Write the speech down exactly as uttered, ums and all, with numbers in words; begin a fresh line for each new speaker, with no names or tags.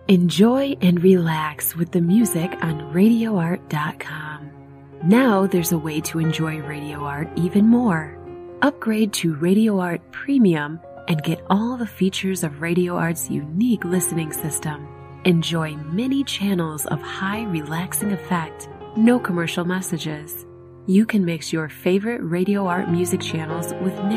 Enjoy and relax with the music on radio art dot com. Now there's a way to enjoy Radio Art even more. Upgrade to Radio Art Premium and get all the features of Radio Art's unique listening system. Enjoy many channels of high relaxing effect, no commercial messages. You can mix your favorite Radio Art music channels with